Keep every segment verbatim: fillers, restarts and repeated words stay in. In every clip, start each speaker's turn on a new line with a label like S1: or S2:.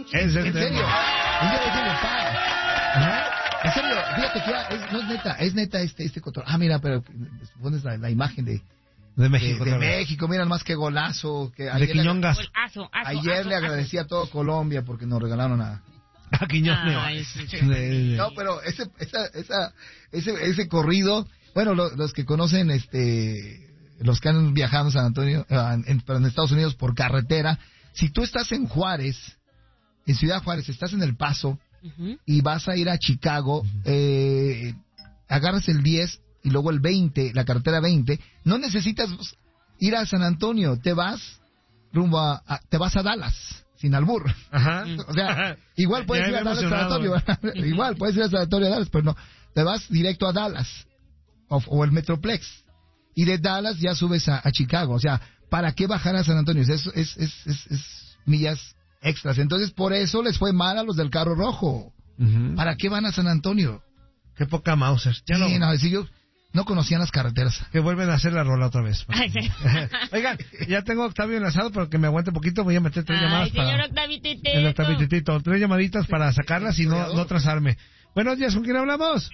S1: Es el
S2: en
S1: tema.
S2: serio. Un día le dije, pa. Ajá. En serio, fíjate que ya es, no es neta, es neta este este control. Ah, mira, pero pones la, la imagen de
S1: de México.
S2: De, de México, mira más que golazo. Que
S1: de Quiñongas.
S2: Le, aso, aso, ayer aso, le agradecí aso. a todo Colombia porque nos regalaron a...
S1: A Quiñones.
S2: Sí, sí. No, pero ese, esa, esa, ese, ese corrido, bueno, lo, los que conocen, este, los que han viajado a San Antonio, en, pero en Estados Unidos por carretera, si tú estás en Juárez, en Ciudad Juárez, estás en El Paso, uh-huh. y vas a ir a Chicago, uh-huh. eh, agarras el diez y luego el veinte, la carretera veinte, no necesitas ir a San Antonio, te vas rumbo a, a te vas a Dallas, sin albur. Ajá. O sea, igual puedes ya ir a Dallas San Antonio, igual puedes ir a San Antonio a Dallas, pero no, te vas directo a Dallas o, o el Metroplex y de Dallas ya subes a, a Chicago. O sea, ¿para qué bajar a San Antonio? Es, es, es, es, es millas extras. Entonces, por eso les fue mal a los del carro rojo. Uh-huh. ¿Para qué van a San Antonio?
S1: Qué poca Mauser.
S2: Ya sí, no, no si yo no conocían las carreteras.
S1: Que vuelven a hacer la rola otra vez. Oigan, ya tengo a Octavio enlazado, pero que me aguante poquito. Voy a meter tres Ay, llamadas para...
S3: Octavitito.
S1: El Octavitito. Tres llamaditas para sacarlas y no, no trazarme. Buenos días, ¿con quién hablamos?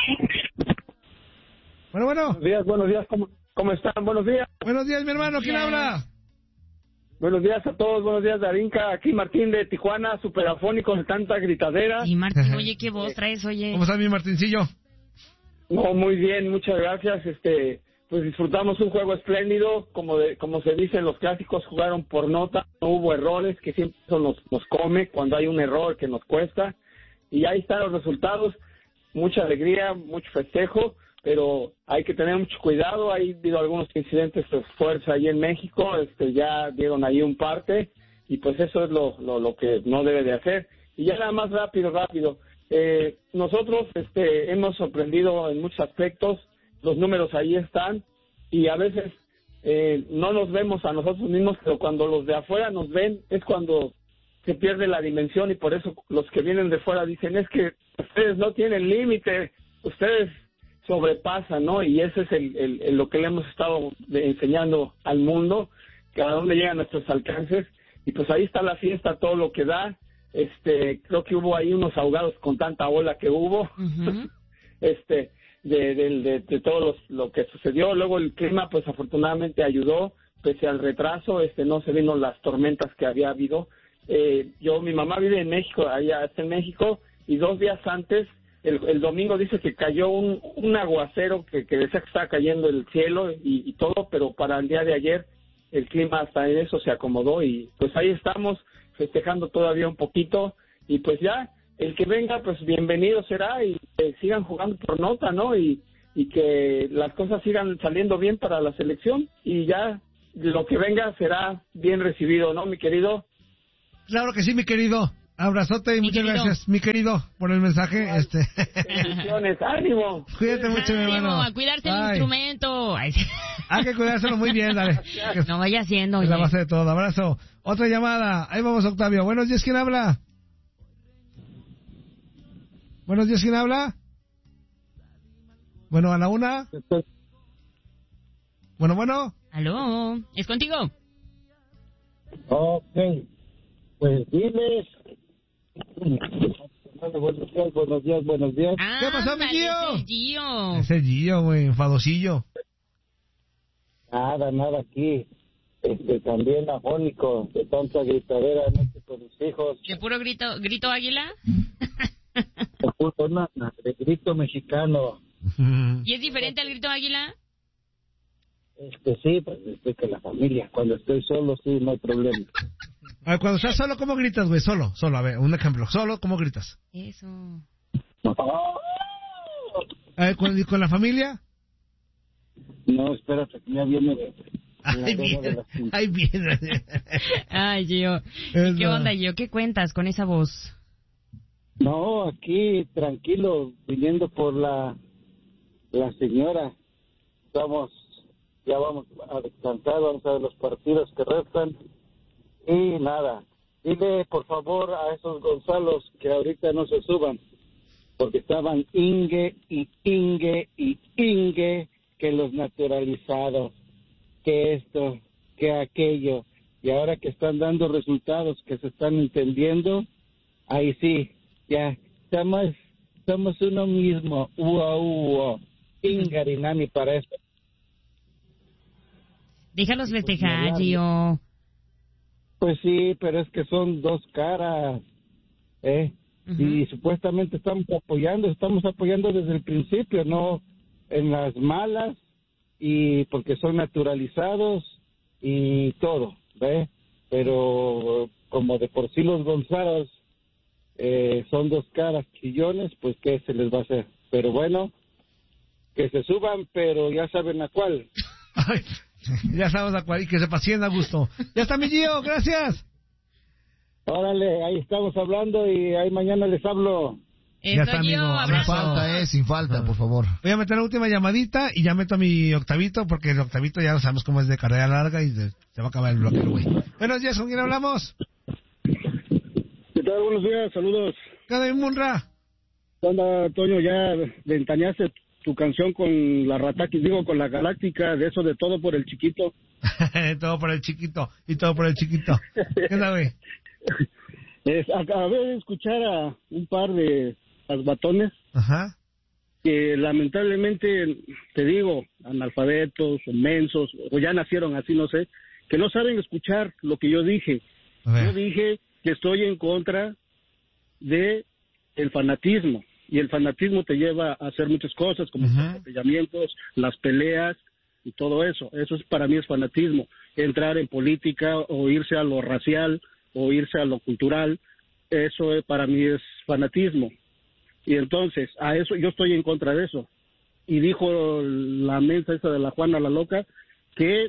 S1: Bueno, bueno.
S4: Buenos días, buenos días. ¿Cómo, cómo están? Buenos días.
S1: Buenos días, mi hermano. ¿Quién yeah. habla?
S4: Buenos días a todos, buenos días, Darinka. Aquí Martín de Tijuana, superafónico de tanta gritadera.
S3: Y Martín, oye, ¿qué voz traes, oye?
S1: ¿Cómo está mi Martincillo?
S4: No, muy bien, muchas gracias. Este, pues disfrutamos un juego espléndido, como de, como se dice en los clásicos, jugaron por nota, no hubo errores, que siempre eso nos, nos come cuando hay un error que nos cuesta. Y ahí están los resultados, mucha alegría, mucho festejo, pero hay que tener mucho cuidado. Hay habido algunos incidentes de fuerza ahí en México, este, ya dieron ahí un parte, y pues eso es lo, lo, lo que no debe de hacer. Y ya nada más rápido, rápido. Eh, nosotros este, hemos sorprendido en muchos aspectos, los números ahí están, y a veces eh, no nos vemos a nosotros mismos, pero cuando los de afuera nos ven es cuando se pierde la dimensión, y por eso los que vienen de fuera dicen, es que ustedes no tienen límite, ustedes sobrepasan, ¿no? Y ese es el, el, el lo que le hemos estado enseñando al mundo, que a dónde llegan nuestros alcances, y pues ahí está la fiesta, todo lo que da. Este, creo que hubo ahí unos ahogados con tanta ola que hubo, uh-huh. este, de, de, de, de todo los, lo que sucedió. Luego el clima, pues afortunadamente ayudó, pese al retraso, este, no se vino las tormentas que había habido. Eh, yo, mi mamá vive en México, allá está en México, y dos días antes, el, el domingo dice que cayó un, un aguacero que, que decía que estaba cayendo el cielo y, y todo, pero para el día de ayer el clima hasta en eso se acomodó, y pues ahí estamos festejando todavía un poquito, y pues ya, el que venga, pues bienvenido será, y que sigan jugando por nota, ¿no? Y, y que las cosas sigan saliendo bien para la selección, y ya lo que venga será bien recibido, ¿no, mi querido?
S1: Claro que sí, mi querido. Abrazote y
S3: mi
S1: muchas
S3: querido.
S1: gracias, mi querido, por el mensaje.
S4: Ay,
S1: este
S4: bendiciones, ánimo.
S1: Cuídate mucho,
S3: ánimo,
S1: mi hermano.
S3: A cuidarse el instrumento. Ay.
S1: Hay que cuidárselo muy bien, dale.
S3: No vaya haciendo.
S1: Es la base de todo. Abrazo. Otra llamada. Ahí vamos, Octavio. Buenos días, ¿quién habla? Buenos días, ¿quién habla? Bueno, a la una. Bueno, bueno.
S3: Aló, ¿es contigo?
S5: Ok, pues diles. Buenos días, buenos días, buenos días.
S3: Ah,
S1: ¿Qué pasó, mi Gio?
S3: Es el Gio.
S1: Es el Gio, güey, enfadosillo.
S5: Nada, nada aquí. Este, también afónico, de tanta gritadera anoche con mis hijos.
S3: ¿De puro grito, grito águila?
S5: De puro nada, de grito mexicano.
S3: ¿Y es diferente al grito águila?
S5: Este, sí, pues estoy con la familia. Cuando estoy solo, sí, no hay problema.
S1: A ver, cuando estás solo, ¿cómo gritas, güey? Solo, solo, a ver, un ejemplo. Solo, ¿cómo gritas?
S3: Eso.
S1: A ver, ¿con, ¿con la familia?
S5: No, espérate, que ya viene de...
S1: Ay, bien, ay, bien.
S3: Ay, Gio. ¿Y qué onda, Gio? ¿Qué cuentas con esa voz?
S5: No, aquí, tranquilo, viniendo por la, la señora. Estamos, ya vamos a descansar, vamos a ver los partidos que restan. Y nada, dile por favor a esos Gonzalos que ahorita no se suban, porque estaban ingue y ingue y ingue que los naturalizados, que esto, que aquello, y ahora que están dando resultados, que se están entendiendo, ahí sí, ya, somos, somos uno mismo, uo, uo, ingarinami para esto.
S3: Déjalos festejar, Gio.
S5: Pues sí, pero es que son dos caras, ¿eh? Uh-huh. Y supuestamente estamos apoyando, estamos apoyando desde el principio, no en las malas, y porque son naturalizados y todo, ¿ve? Pero como de por sí los González eh, son dos caras, chillones, pues ¿qué se les va a hacer? Pero bueno, que se suban, pero ya saben a cuál.
S1: Ay, ya sabes a cuál, y que se pacienten a gusto. Ya está mi Gio, gracias.
S5: Órale, ahí estamos hablando y ahí mañana les hablo.
S3: Eso,
S1: ya está,
S3: Gio,
S1: amigo.
S2: Sin falta, eh, sin falta, por favor.
S1: Voy a meter la última llamadita y ya meto a mi Octavito, porque el Octavito ya sabemos cómo es de carrera larga y de, se va a acabar el bloque, güey. Buenos días, ¿con quién hablamos?
S6: ¿Qué tal? Buenos días, saludos.
S1: ¿Qué tal, Munra?
S6: ¿Qué onda, Toño? Ya ventaneaste tu canción con la Ratakis, digo, con la Galáctica, de eso de todo por el chiquito.
S1: Todo por el chiquito, y todo por el chiquito. ¿Qué tal, güey?
S6: Es, acabé de escuchar a un par de asbatones.
S1: Ajá.
S6: Que lamentablemente, te digo, analfabetos o mensos, o ya nacieron así, no sé, que no saben escuchar lo que yo dije. Yo dije que estoy en contra de el fanatismo, y el fanatismo te lleva a hacer muchas cosas, como uh-huh. los atropellamientos, las peleas y todo eso. Eso es, para mí es fanatismo. Entrar en política o irse a lo racial o irse a lo cultural, eso para mí es fanatismo. Y entonces, a eso yo estoy en contra de eso. Y dijo la mensa esa de la Juana la Loca que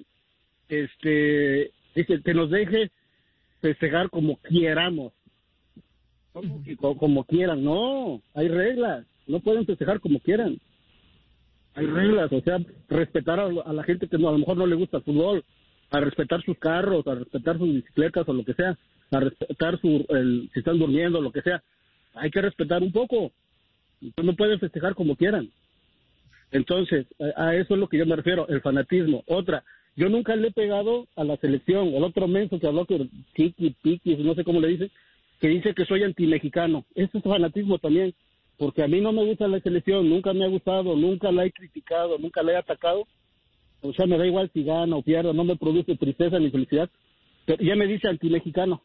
S6: este dice que nos deje festejar como quieramos. ¿Cómo que como quieran? No, hay reglas. No pueden festejar como quieran. Hay reglas, o sea, respetar a, a la gente que no, a lo mejor no le gusta el fútbol, a respetar sus carros, a respetar sus bicicletas o lo que sea, a respetar su, el, si están durmiendo, lo que sea. Hay que respetar un poco. No pueden festejar como quieran. Entonces, a, a eso es lo que yo me refiero, el fanatismo. Otra, yo nunca le he pegado a la selección. El otro menso que habló, que Chiqui, Piqui, no sé cómo le dice, que dice que soy antimexicano. Eso es fanatismo también, porque a mí no me gusta la selección, nunca me ha gustado, nunca la he criticado, nunca la he atacado. O sea, me da igual si gana o pierda, no me produce tristeza ni felicidad. Pero ya me dice antimexicano.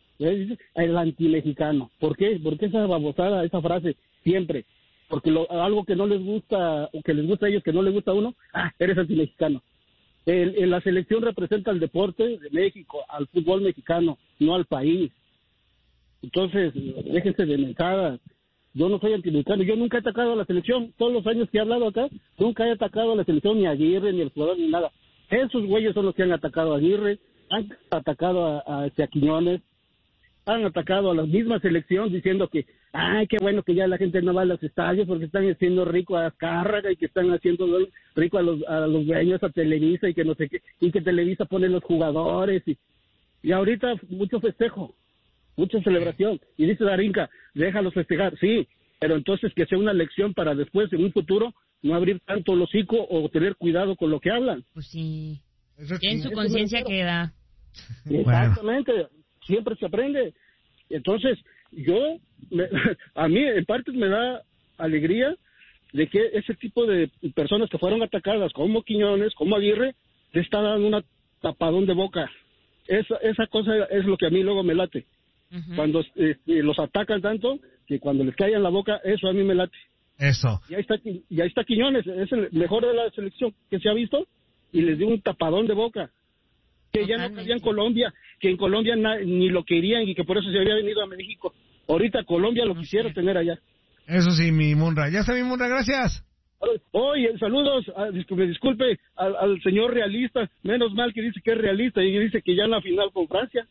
S6: El antimexicano. ¿Por qué? Porque esa babosada, esa frase, siempre. Porque lo, algo que no les gusta, o que les gusta a ellos, que no les gusta a uno, ah, eres antimexicano. El, el, la selección representa al deporte de México, al fútbol mexicano, no al país. Entonces, déjense de mensadas. Yo no soy antimexicano, yo nunca he atacado a la selección. Todos los años que he hablado acá, nunca he atacado a la selección, ni a Aguirre, ni al jugador, ni nada. Esos güeyes son los que han atacado a Aguirre, han atacado a, a, a Quiñones, han atacado a la misma selección diciendo que, ay, qué bueno que ya la gente no va a los estadios porque están haciendo rico a Azcárraga y que están haciendo rico a los, a los dueños, a Televisa y que no sé qué, y que Televisa pone los jugadores y, y ahorita mucho festejo, mucha celebración. Y dice Darinka, déjalos festejar, sí, pero entonces que sea una lección para después, en un futuro, no abrir tanto el hocico o tener cuidado con lo que hablan.
S3: Pues sí, ya en su conciencia queda.
S6: Exactamente. Bueno. Siempre se aprende. Entonces, yo, me, a mí en parte me da alegría de que ese tipo de personas que fueron atacadas, como Quiñones, como Aguirre, le está dando una tapadón de boca. Esa, esa cosa es lo que a mí luego me late. Uh-huh. Cuando eh, los atacan tanto, que cuando les cae en la boca, eso a mí me late.
S1: Eso.
S6: Y ahí está, y ahí está Quiñones, es el mejor de la selección que se ha visto, y les dio un tapadón de boca. Que ya no cabía en Colombia, que en Colombia na, ni lo querían y que por eso se había venido a México. Ahorita Colombia lo quisiera tener allá.
S1: Eso sí, mi Munra. Ya está mi Munra, gracias.
S6: Oye, saludos, a, me disculpe al, al señor realista, menos mal que dice que es realista y dice que ya en la final con Francia.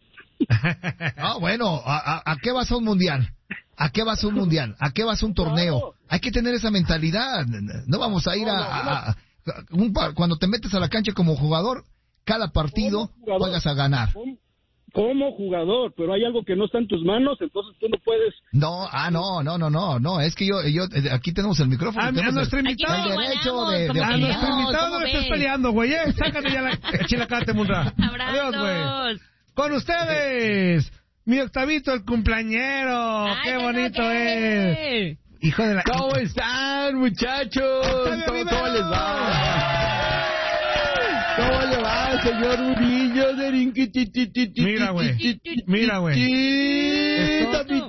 S2: Ah, bueno, ¿a, a, ¿a qué vas a un mundial? ¿A qué vas a un mundial? ¿A qué vas a un torneo? Claro. Hay que tener esa mentalidad. No vamos a ir no, a, a, a un, cuando te metes a la cancha como jugador, cada partido juegas a ganar.
S6: ¿Cómo? Como jugador, pero hay algo que no está en tus manos, entonces tú no puedes.
S2: No, ah, no, no, no, no, no, es que yo, yo, aquí tenemos el micrófono.
S1: A, a nuestro
S2: el,
S1: invitado.
S2: El derecho de, de
S1: a nuestro invitado no le estés peleando, güey, eh. Sácate ya la chilacate, Munra.
S3: Abrazos.
S1: Adiós, güey. Con ustedes, Mi Octavito, el cumpleañero.
S3: Ay,
S1: ¡Qué
S3: no,
S1: bonito
S3: no,
S1: es! Hijo de la...
S7: ¿Cómo están, muchachos?
S1: Octavio
S7: ¿Cómo,
S1: Rivero.
S7: ¿Cómo les va? ¿Cómo le va, señor Murillo?
S1: Mira, güey. Mira, güey.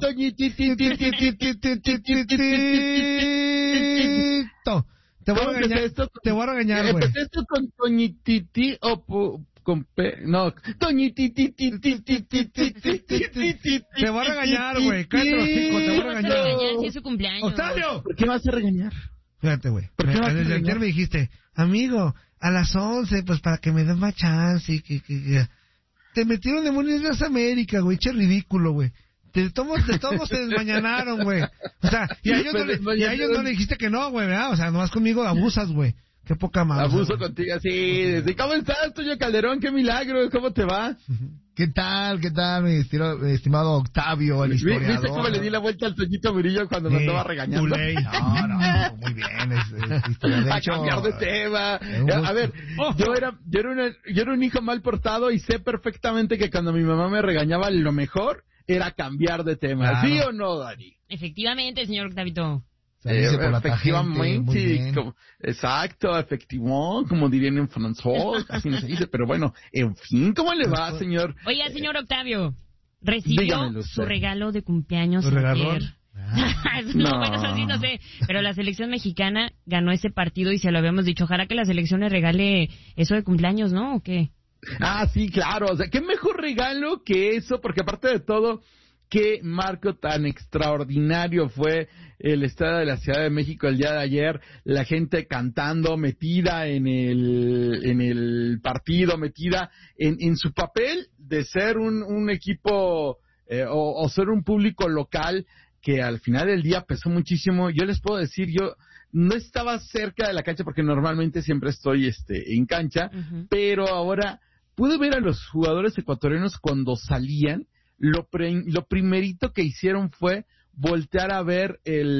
S1: Te voy a regañar, te voy a regañar, güey.
S7: ¿Empecé esto con Toñititi o pu- con Pe... No, Toñititi.
S1: Te voy a regañar, güey. Cállate los hocico, te voy a
S3: ¿Cómo vas a
S1: regañar.
S3: regañar si es su cumpleaños?
S1: ¡Octavio!
S7: ¿Por qué vas a regañar?
S1: Fíjate, güey.
S7: ¿Por qué vas a
S1: Desde
S7: regañar?
S1: ayer me dijiste, amigo, a las once, pues para que me den más chance. Y que, que, que... Te metieron demonios de las Américas, güey. Che ridículo, güey. De todos, de todos se desmañanaron, güey. O sea, y a ellos, no le, y a ellos no le dijiste que no, güey, ¿verdad? O sea, nomás conmigo abusas, güey. Qué poca madre.
S7: Abuso contigo, sí. ¿Cómo estás, Toño Calderón? Qué milagro. ¿Cómo te va?
S2: ¿Qué tal? ¿Qué tal, mi, estilo, mi estimado Octavio, el
S7: ¿Viste
S2: historiador?
S7: cómo le di la vuelta al Toñito Murillo cuando me
S1: Sí,
S7: estaba regañando?
S1: culé.
S2: No, no, muy bien. Es, es historiador. De
S7: A
S2: hecho,
S7: cambiar de tema.
S2: un gusto.
S7: A ver, yo era, yo era, una- yo era un hijo mal portado y sé perfectamente que cuando mi mamá me regañaba, lo mejor era cambiar de tema.
S2: Claro.
S7: ¿Sí o no, Dani?
S3: Efectivamente, señor Octavito.
S2: salirse
S7: Eh,
S2: por la tangente, muy
S7: efectivamente,
S2: bien.
S7: como- exacto, efectivo, como dirían en francés, así no se dice, pero bueno, en fin, ¿cómo le va, señor?
S3: Oiga, señor Octavio, ¿recibió
S7: Dígamelo usted.
S3: su regalo de cumpleaños
S1: ¿Tu regalón?
S3: ayer?
S7: No.
S3: no, bueno, eso sí no sé, pero la selección mexicana ganó ese partido y se lo habíamos dicho, ojalá que la selección le regale eso de cumpleaños, ¿no? ¿O qué?
S7: Ah, sí, claro, o sea, qué mejor regalo que eso, porque aparte de todo, qué marco tan extraordinario fue el estadio de la Ciudad de México el día de ayer, la gente cantando, metida en el, en el partido, metida en, en su papel de ser un, un equipo eh, o, o ser un público local que al final del día pesó muchísimo. Yo les puedo decir, yo no estaba cerca de la cancha porque normalmente siempre estoy este en cancha,
S3: Ujú.
S7: pero ahora pude ver a los jugadores ecuatorianos cuando salían, lo, pre- lo primerito que hicieron fue voltear a ver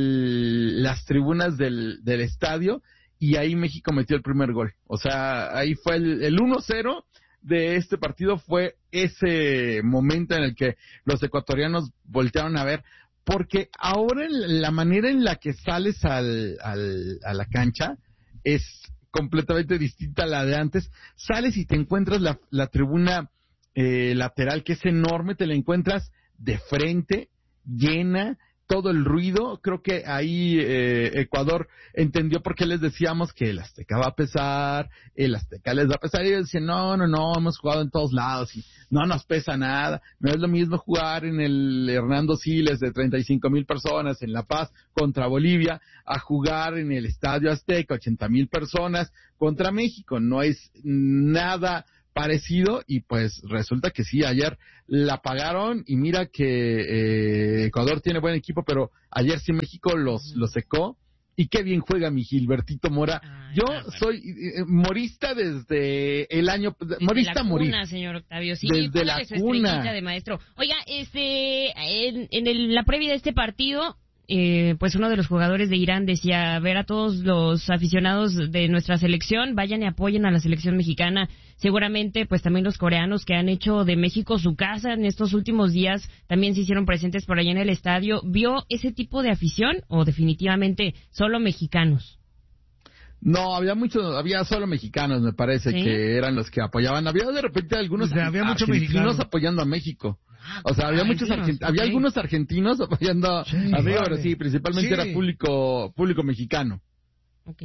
S7: el, las tribunas del, del estadio y ahí México metió el primer gol. O sea, ahí fue el, el uno cero de este partido, fue ese momento en el que los ecuatorianos voltearon a ver, porque ahora la manera en la que sales al, al, a la cancha es completamente distinta a la de antes. Sales y te encuentras la, la tribuna eh, lateral, que es enorme, te la encuentras de frente, llena, todo el ruido. Creo que ahí eh, Ecuador entendió por qué les decíamos que el Azteca va a pesar, el Azteca les va a pesar, y ellos decían, no, no, no, hemos jugado en todos lados y no nos pesa nada. No es lo mismo jugar en el Hernando Siles de treinta y cinco mil personas en La Paz contra Bolivia a jugar en el Estadio Azteca, ochenta mil personas contra México. No es nada parecido, y pues resulta que sí, ayer la pagaron y mira que eh, Ecuador tiene buen equipo, pero ayer sí México los, los secó. Y qué bien juega mi Gilbertito Mora.
S3: Ay,
S7: Yo
S3: bárbaro.
S7: soy eh, morista desde el año,
S3: Desde
S7: morista
S3: la
S7: morir.
S3: cuna, señor Octavio. Sí,
S7: Desde
S3: póngale
S7: la
S3: su
S7: cuna.
S3: estrellita de maestro. Oiga, este, en, en el- la previa de este partido, eh, pues uno de los jugadores de Irán decía, ver a todos los aficionados de nuestra selección, vayan y apoyen a la selección mexicana. Seguramente, pues también los coreanos que han hecho de México su casa en estos últimos días, también se hicieron presentes por allá en el estadio. ¿Vio ese tipo de afición o definitivamente solo mexicanos?
S7: No, había muchos, había solo mexicanos, me parece,
S3: ¿Sí?
S7: que eran los que apoyaban. Había de repente algunos
S1: O sea, había mucho
S7: argentinos
S1: mexicano.
S7: apoyando a México. O sea, había
S3: Ay,
S7: muchos
S3: Dios,
S7: argent- había
S3: ok.
S7: algunos argentinos apoyando
S2: Sí,
S7: a México,
S2: vale.
S7: pero sí, principalmente
S1: Sí.
S7: era público, público mexicano.
S3: Ok.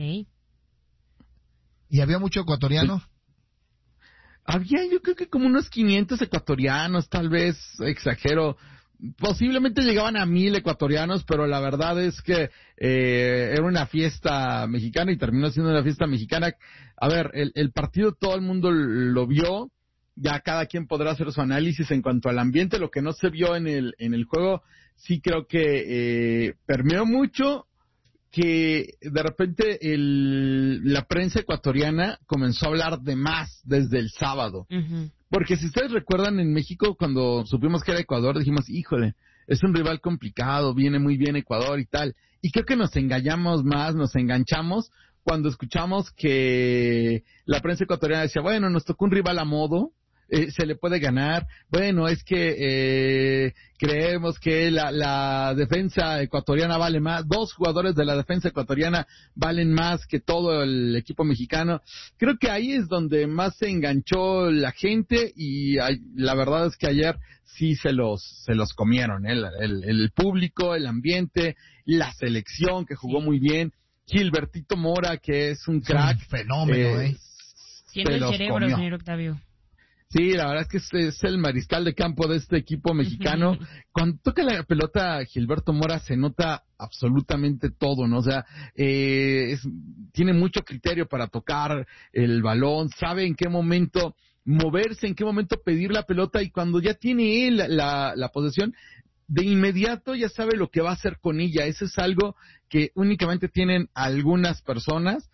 S2: ¿Y había mucho ecuatoriano?
S7: Había, yo creo que como unos quinientos ecuatorianos, tal vez, exagero. Posiblemente llegaban a mil ecuatorianos, pero la verdad es que eh, era una fiesta mexicana y terminó siendo una fiesta mexicana. A ver, el, el partido todo el mundo lo vio, ya cada quien podrá hacer su análisis en cuanto al ambiente. Lo que no se vio en el, en el juego, sí creo que eh, permeó mucho, que de repente el, la prensa ecuatoriana comenzó a hablar de más desde el sábado.
S3: Ujú.
S7: Porque si ustedes recuerdan, en México, cuando supimos que era Ecuador, dijimos, híjole, es un rival complicado, viene muy bien Ecuador y tal. Y creo que nos engañamos más, nos enganchamos cuando escuchamos que la prensa ecuatoriana decía, bueno, nos tocó un rival a modo, eh, se le puede ganar. Bueno, es que eh, creemos que la, la defensa ecuatoriana vale más, dos jugadores de la defensa ecuatoriana valen más que todo el equipo mexicano. Creo que ahí es donde más se enganchó la gente y hay, la verdad es que ayer sí se los se los comieron, ¿eh? el, el, el público, el ambiente, la selección que jugó muy bien, Gilbertito Mora que es un crack,
S2: un fenómeno, eh.
S3: eh. Siendo el cerebro, comió. Señor Octavio.
S7: Sí, la verdad es que es, es el mariscal de campo de este equipo mexicano. Cuando toca la pelota Gilberto Mora se nota absolutamente todo, ¿no? O sea, eh, es, tiene mucho criterio para tocar el balón, sabe en qué momento moverse, en qué momento pedir la pelota, y cuando ya tiene él la, la posesión, de inmediato ya sabe lo que va a hacer con ella. Eso es algo que únicamente tienen algunas personas.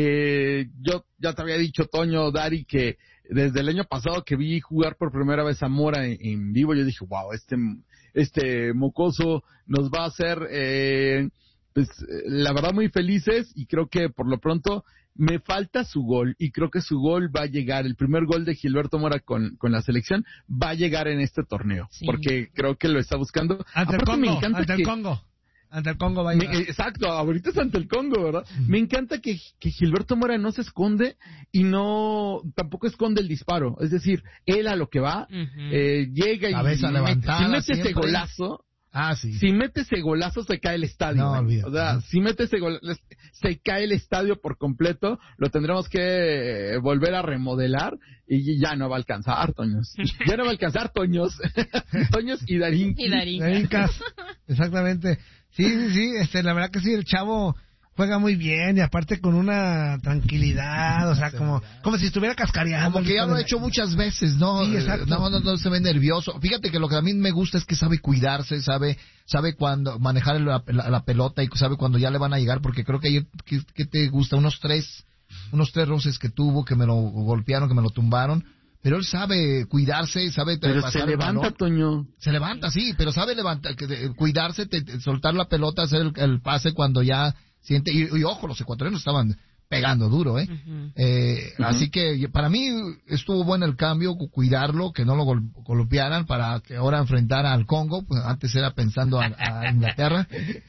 S7: Eh, yo ya te había dicho, Toño, Dari, que desde el año pasado que vi jugar por primera vez a Mora en, en vivo, yo dije, wow, este este mocoso nos va a hacer, eh, pues, la verdad, muy felices, y creo que por lo pronto me falta su gol, y creo que su gol va a llegar, el primer gol de Gilberto Mora con, con la selección va a llegar en este torneo, sí, porque creo que lo está buscando.
S1: Ante el Congo, ante el Congo. Ante el Congo va a llegar.
S7: Me, exacto, ahorita es ante el Congo, ¿verdad? Uh-huh. Me encanta que, que Gilberto Mora no se esconde y no tampoco esconde el disparo. Es decir, él a lo que va, uh-huh. eh, llega y
S2: cabeza levantada,
S7: si mete
S2: siempre.
S7: ese golazo,
S2: ah, sí.
S7: si mete ese golazo se cae el estadio.
S2: No, olvídate.
S7: O sea, si mete ese golazo se cae el estadio por completo, lo tendremos que volver a remodelar y ya no va a alcanzar, Toños. Ya no va a alcanzar, Toños. Toños y Darín.
S3: Y Darín.
S1: Exactamente. Sí, sí, sí, este, la verdad que sí, el chavo juega muy bien y aparte con una tranquilidad, o sea, como como si estuviera cascareando.
S2: Como que ya lo ha hecho muchas veces, ¿no?
S1: Sí, exacto.
S2: No, no, no se ve nervioso. Fíjate que lo que a mí me gusta es que sabe cuidarse, sabe sabe cuándo manejar la, la, la pelota y sabe cuándo ya le van a llegar, porque creo que ayer, ¿qué, qué te gusta? Unos tres, unos tres roces que tuvo, que me lo golpearon, que me lo tumbaron. Pero él sabe cuidarse, sabe
S7: pero pasar se levanta,
S2: el
S7: Toño.
S2: Se levanta, sí, pero sabe levantar, cuidarse, te, te, soltar la pelota, hacer el, el pase cuando ya siente. Y, y ojo, los ecuatorianos estaban pegando duro, ¿eh? Uh-huh. eh uh-huh. Así que para mí estuvo bueno el cambio, cuidarlo, que no lo gol- golpearan para que ahora enfrentara al Congo. Pues antes era pensando a, a Inglaterra.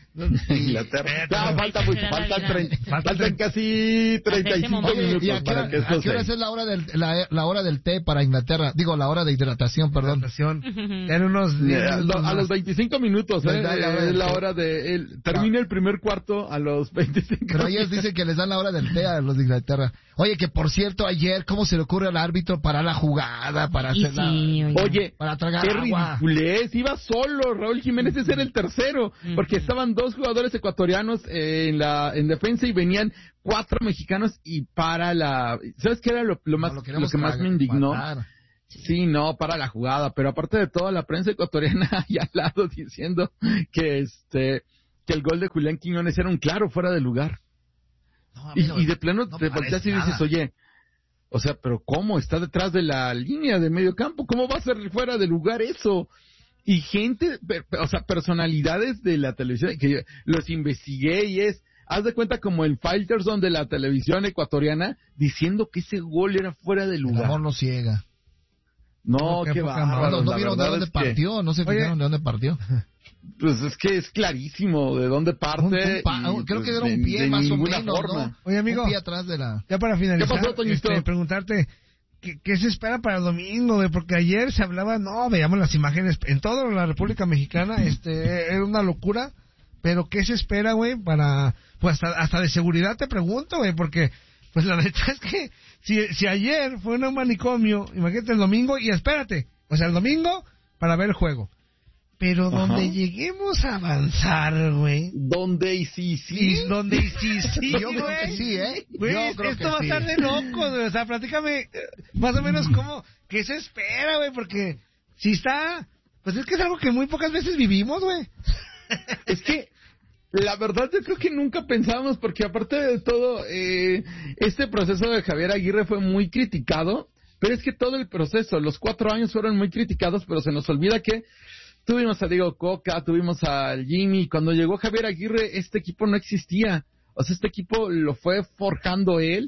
S7: Y, Inglaterra. No, falta mucho, faltan, tre- faltan casi treinta y cinco minutos.
S2: ¿Y a qué hora,
S7: para que esto
S2: ¿a qué hora es la hora del la, la hora del té para Inglaterra? Digo, la hora de hidratación, perdón.
S1: Hidratación. En unos,
S7: yeah, no, a los veinticinco minutos, ¿eh? Es la hora de el, termina no. el primer cuarto a los veinticinco.
S2: Pero ellos dicen que les dan la hora del té a los de Inglaterra. Oye, que por cierto, ayer, ¿cómo se le ocurre al árbitro parar la jugada, para hacer
S3: sí,
S2: la,
S7: oye,
S2: para tragar
S7: qué
S2: agua?
S7: ridiculez, iba solo Raúl Jiménez, ese era el tercero, uh-huh. porque estaban dos jugadores ecuatorianos eh, en la en defensa y venían cuatro mexicanos y para la, ¿sabes qué era lo, lo más no, lo, lo que más me indignó? Matar. Sí, no, para la jugada, pero aparte de todo, la prensa ecuatoriana ahí al lado diciendo que este que el gol de Julián Quiñones era un claro fuera de lugar. No, y, no, y de plano no te volteas y dices, oye, o sea, pero ¿cómo? Está detrás de la línea de medio campo, ¿cómo va a ser fuera de lugar eso? Y gente, o sea, personalidades de la televisión, que los investigué y es, haz de cuenta como el Faitelson de la televisión ecuatoriana, diciendo que ese gol era fuera de lugar.
S2: El amor no ciega.
S7: No, qué, qué va.
S2: No, no vieron de dónde partió, que... no se fijaron de dónde partió.
S7: Pues es que es clarísimo de dónde parte. Un, un
S2: pa,
S7: y,
S2: creo
S7: pues,
S2: que era un pie
S7: de,
S2: más
S7: de
S2: o menos,
S7: forma.
S2: ¿no?
S1: Oye, amigo,
S2: un pie atrás de la...
S1: ya para finalizar,
S7: ¿qué pasó, Toñito?
S1: Este, preguntarte, ¿qué, ¿qué se espera para el domingo? Güey? Porque ayer se hablaba, no, veíamos las imágenes en toda la República Mexicana, este, era una locura, pero ¿qué se espera, güey, para, pues hasta, hasta de seguridad te pregunto, güey, porque, pues la neta es que, si, si ayer fue un manicomio, imagínate el domingo, y espérate, o sea, el domingo, para ver el juego. Pero donde Ajá. lleguemos a avanzar, güey.
S7: Donde y sí, sí.
S1: Y donde y sí, sí.
S2: Yo creo que sí, ¿eh?
S1: Güey,
S2: Yo creo
S1: esto
S2: que
S1: va a
S2: sí.
S1: estar de loco, güey. O sea, platícame más o menos cómo, qué se espera, güey, porque si está, pues es que es algo que muy pocas veces vivimos, güey.
S7: Es que, la verdad yo creo que nunca pensábamos, porque aparte de todo, eh, este proceso de Javier Aguirre fue muy criticado, pero es que todo el proceso, los cuatro años fueron muy criticados, pero se nos olvida que tuvimos a Diego Coca, tuvimos al Jimmy. Cuando llegó Javier Aguirre, este equipo no existía. O sea, este equipo lo fue forjando él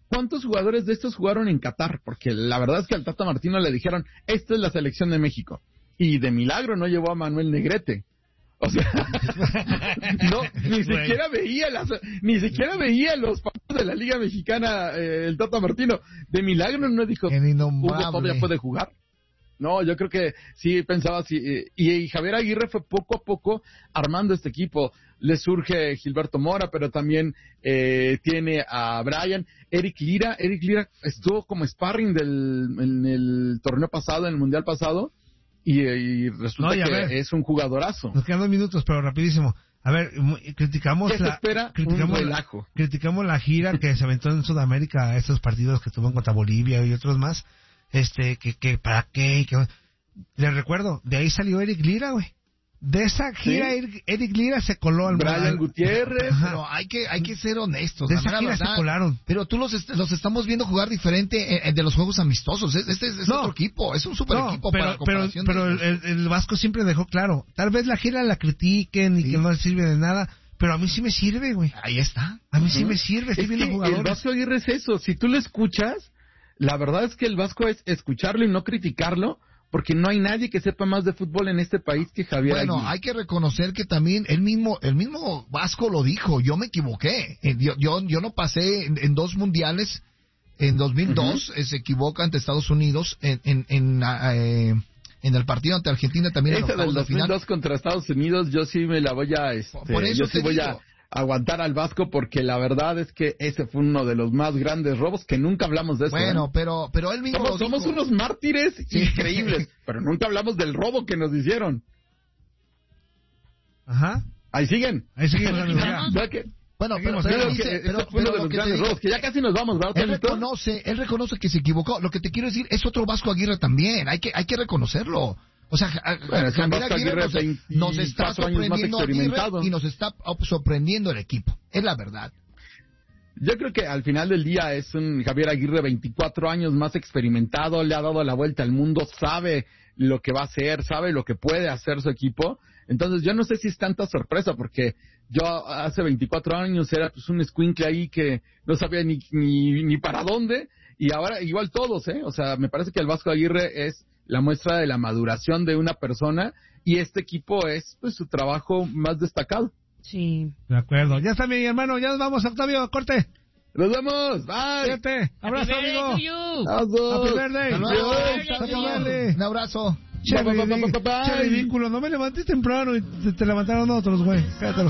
S7: ¿cuántos jugadores de estos jugaron en Qatar? Porque la verdad es que al Tata Martino le dijeron, esta es la selección de México. Y de milagro no llevó a Manuel Negrete. O sea, no, ni siquiera veía las, ni siquiera veía los partidos de la Liga Mexicana, eh, el Tata Martino. De milagro no dijo, Hugo todavía puede jugar. No, yo creo que sí pensaba así. Eh, y, y Javier Aguirre fue poco a poco armando este equipo. Le surge Gilberto Mora, pero también eh, tiene a Brian, Eric Lira. Eric Lira estuvo como sparring del, en el torneo pasado, en el mundial pasado. Y, y resulta no, y que ver, es un jugadorazo.
S1: Nos quedan dos minutos, pero rapidísimo. A ver, criticamos
S7: ¿Qué se
S1: la,
S7: espera?
S1: criticamos,
S7: un
S1: la, criticamos la gira que se aventó en Sudamérica, estos partidos que tuvo contra Bolivia y otros más. Este, que, que, ¿para qué? Que, les recuerdo, de ahí salió Eric Lira, güey. De esa gira, ¿sí? Eric, Eric Lira se coló al
S7: Brian
S1: al,
S7: Gutiérrez.
S2: Ajá. Pero hay que, hay que ser honestos.
S1: De esa gira verdad, se colaron.
S2: Pero tú los, est los estamos viendo jugar diferente en, de los juegos amistosos. Este es, es no, otro equipo, es un super no, equipo.
S1: Pero,
S2: para
S1: pero, pero el, el, el Vasco siempre dejó claro. Tal vez la gira la critiquen y sí. que no les sirve de nada. Pero a mí sí me sirve, güey.
S2: Ahí está.
S1: A mí sí me sirve. Estoy viendo jugadores.
S7: El Vasco Aguirre es eso. Si tú lo escuchas, la verdad es que el Vasco es escucharlo y no criticarlo. Porque no hay nadie que sepa más de fútbol en este país que Javier
S2: Bueno,
S7: Aguirre.
S2: Hay que reconocer que también el mismo el mismo Vasco lo dijo, yo me equivoqué. Yo yo, yo no pasé en, en dos mundiales, en dos mil dos uh-huh. eh, se equivoca ante Estados Unidos, en en en, eh, en el partido ante Argentina también en
S7: Esa
S2: octavos
S7: del
S2: de final.
S7: dos mil dos contra Estados Unidos, yo sí me la voy a... Este,
S2: Por eso
S7: yo sí voy
S2: digo.
S7: a aguantar al Vasco porque la verdad es que ese fue uno de los más grandes robos que nunca hablamos de eso.
S2: Bueno,
S7: ¿eh?
S2: pero pero él mismo
S7: somos, somos unos mártires sí. increíbles, pero nunca hablamos del robo que nos hicieron.
S1: Ajá.
S7: Ahí siguen.
S1: Ahí siguen.
S2: Bueno, pero, pero, dice,
S7: que,
S2: pero,
S7: fue uno de los grandes digo, robos, que ya casi nos vamos, ¿verdad?
S2: Él reconoce, él reconoce que se equivocó. Lo que te quiero decir es otro Vasco Aguirre también. Hay que hay que reconocerlo. O sea,
S7: bueno,
S2: Javier Aguirre, Aguirre nos, nos está sorprendiendo Aguirre y nos está sorprendiendo el equipo. Es la verdad.
S7: Yo creo que al final del día es un Javier Aguirre veinticuatro años más experimentado, le ha dado la vuelta al mundo, sabe lo que va a hacer, sabe lo que puede hacer su equipo. Entonces yo no sé si es tanta sorpresa, porque yo hace veinticuatro años era pues un escuincle ahí que no sabía ni, ni, ni para dónde, y ahora igual todos, ¿eh? O sea, me parece que el Vasco Aguirre es la muestra de la maduración de una persona, y este equipo es pues su trabajo más destacado.
S3: Sí.
S1: De acuerdo. Ya está mi hermano, ya nos vamos, Octavio, corte.
S7: Nos vemos, bye.
S1: Fíjate. Abrazo, amigo.
S7: Happy
S1: birthday.
S2: Un abrazo.
S1: Che, ridículo, no me levantes temprano y te, te levantaron otros, güey. Cállate.